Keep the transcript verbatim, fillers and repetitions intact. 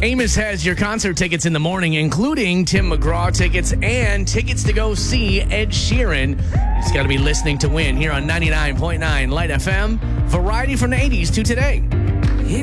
Amos has your concert tickets in the morning, including Tim McGraw tickets and tickets to go see Ed Sheeran. You just got to be listening to win here on ninety-nine point nine Light F M. Variety from the eighties to today.